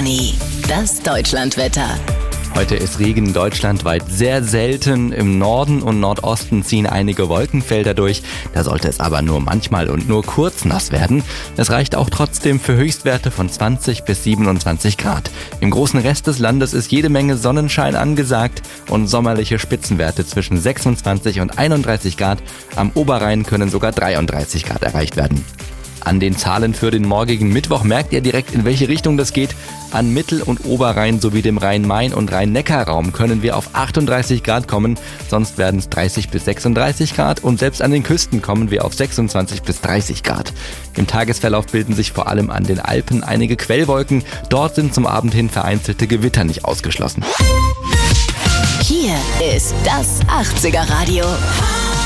Hurricane, das Deutschlandwetter. Heute ist Regen deutschlandweit sehr selten. Im Norden und Nordosten ziehen einige Wolkenfelder durch. Da sollte es aber nur manchmal und nur kurz nass werden. Es reicht auch trotzdem für Höchstwerte von 20 bis 27 Grad. Im großen Rest des Landes ist jede Menge Sonnenschein angesagt und sommerliche Spitzenwerte zwischen 26 und 31 Grad. Am Oberrhein können sogar 33 Grad erreicht werden. An den Zahlen für den morgigen Mittwoch merkt ihr direkt, in welche Richtung das geht. An Mittel- und Oberrhein sowie dem Rhein-Main- und Rhein-Neckar-Raum können wir auf 38 Grad kommen, sonst werden es 30 bis 36 Grad und selbst an den Küsten kommen wir auf 26 bis 30 Grad. Im Tagesverlauf bilden sich vor allem an den Alpen einige Quellwolken. Dort sind zum Abend hin vereinzelte Gewitter nicht ausgeschlossen. Hier ist das 80er Radio.